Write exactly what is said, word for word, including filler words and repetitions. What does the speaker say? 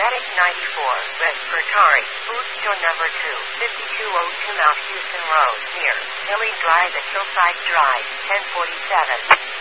Medic ninety-four, Respiratory, Food Store number two, fifty-two oh two Mount Houston Road, near Hilly Drive at Hillside Drive, ten forty-seven.